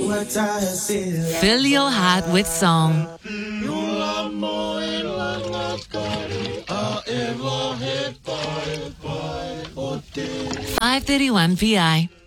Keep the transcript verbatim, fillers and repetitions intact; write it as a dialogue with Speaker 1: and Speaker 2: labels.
Speaker 1: Fill your heart with song. five thirty-one P I